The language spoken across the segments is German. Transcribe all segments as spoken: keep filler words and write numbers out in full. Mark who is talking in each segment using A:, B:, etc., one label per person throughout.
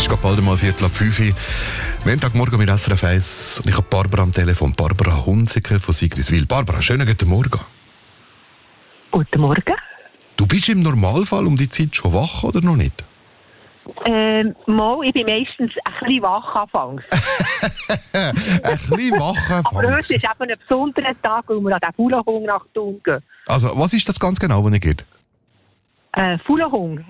A: ist gerade bald mal Viertel ab fünf Uhr. Montagmorgen mit S R F eins und ich habe Barbara am Telefon, Barbara Hunziker von Sigriswil. Barbara, schönen guten Morgen.
B: Guten Morgen.
A: Du bist im Normalfall um die Zeit schon wach oder noch nicht?
B: Ähm, mal, ich bin meistens ein bisschen wach anfangs.
A: ein bisschen wach anfangs.
B: Aber heute ist eben ein besonderer Tag, weil wir an den Fuhlenhung nach Thun gehen.
A: Also, was ist das ganz genau, was ihr geht?
B: Äh, Fuhlenhung.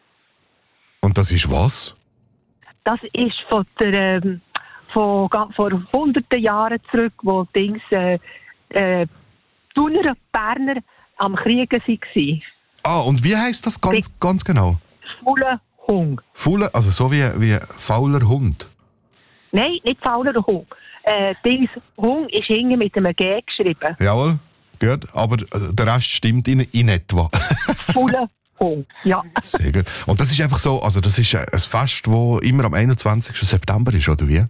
A: Und das ist was?
B: Das ist von der, ähm, von, vor hunderten Jahren zurück, wo Dings, äh, äh, Thuner und Berner am Kriegen waren.
A: Ah, und wie heisst das ganz, ganz genau?
B: Fuhlenhung.
A: Fuhle, also so wie, wie fauler Hund?
B: Nein, nicht fauler Hung. Äh, Dings, Hung ist hinten mit einem G geschrieben.
A: Jawohl, gut. Aber der Rest stimmt in, in etwa.
B: Fuhlenhung, ja.
A: Sehr gut. Und das ist einfach so, also das ist ein Fest, das immer am einundzwanzigsten September ist, oder wie?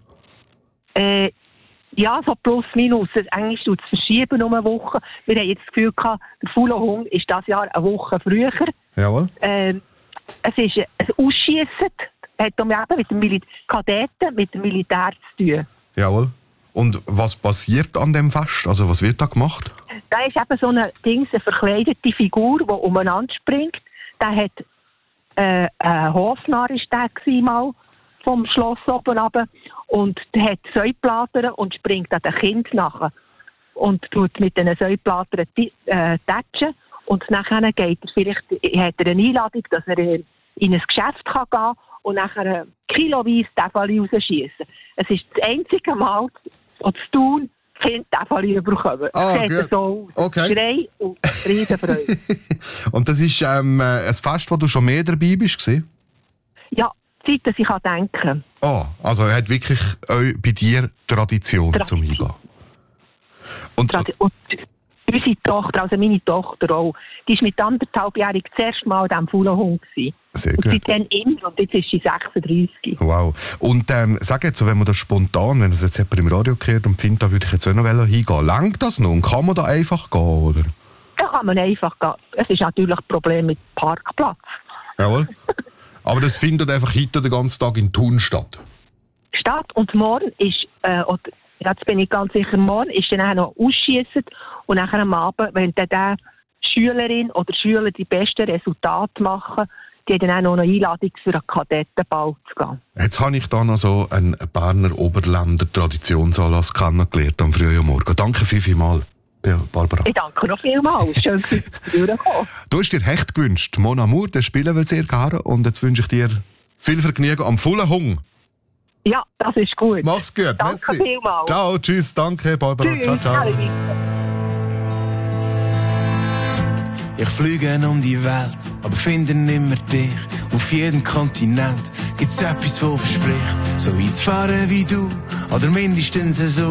B: Äh, ja, so plus minus. Eigentlich tut es verschieben um eine Woche. Wir haben jetzt das Gefühl gehabt, der Fuhlenhung ist dieses Jahr eine Woche früher.
A: Jawohl.
B: Ähm, es ist ein Ausschiessen, hat eben mit den Mil- Kadetten, mit dem Militär zu tun.
A: Jawohl. Und was passiert an dem Fest? Also was wird da gemacht?
B: Da ist eben so eine, Dings, eine verkleidete Figur, die umeinander springt. Der hat äh, ein Hofnarr ist der gewesen, mal vom Schloss oben runter. Und der hat Säuplatern und springt an den Kind nachher. Und tut mit diesen Säuplatern äh, tätschen. Und nachher geht er vielleicht, hat er eine Einladung, dass er in ein Geschäft kann gehen kann und nachher kiloweise Tafel rausschiessen. Es ist das einzige Mal, wo das Thun Kind Tafel bekommen.
A: Ah,
B: das sieht so aus.
A: Okay.
B: Schrei und Riesenfreude.
A: Und das ist ähm, ein Fest, wo du schon mehr dabei bist, gewesen?
B: Ja, Zeit, dass ich denken kann.
A: Oh, also er hat wirklich äh, bei dir Tradition,
B: Tradition.
A: zum Eingehen. Und,
B: Tradi- und unsere Tochter, also meine Tochter auch, die war mit anderthalbjährig das erste Mal an diesem Fuhlenhung.
A: Sehr
B: und
A: gut.
B: seitdem immer, und jetzt ist sie sechsunddreissig.
A: Wow. Und ähm, sag jetzt, so, wenn man das spontan, wenn das jetzt jemand im Radio hört und findet, da würde ich jetzt auch noch hingehen, langt das noch? Und kann man da einfach gehen, oder?
B: Da kann man einfach gehen. Es ist natürlich ein Problem mit Parkplatz.
A: Jawohl. Aber das findet einfach heute den ganzen Tag in Thun statt?
B: Statt und morgen ist, äh, oder, jetzt bin ich ganz sicher, morgen ist dann auch noch Ausschiessen und nachher am Abend, wenn dann die Schülerin oder Schüler die besten Resultate machen, die haben dann auch noch eine Einladung für einen Kadettenball zu gehen.
A: Jetzt habe ich da noch so einen Berner Oberländer Traditionsanlass kennengelernt am frühen Morgen. Danke viel, viel mal, Barbara.
B: Ich danke noch vielmals. Schön, dass du durchgekommen.
A: Du hast dir Hecht gewünscht. Mon Amour, den spielen wir sehr gerne. Und jetzt wünsche ich dir viel Vergnügen am Fuhlenhung.
B: Ja, das ist gut.
A: Mach's gut.
B: Danke
A: Merci.
B: vielmals.
A: Ciao, tschüss, danke, Barbara.
B: Tschüss.
A: Ciao, ciao.
C: Ich fliege um die Welt, aber finde nimmer dich. Auf jedem Kontinent gibt's etwas, wo verspricht, so weit zu fahren wie du, oder mindestens so.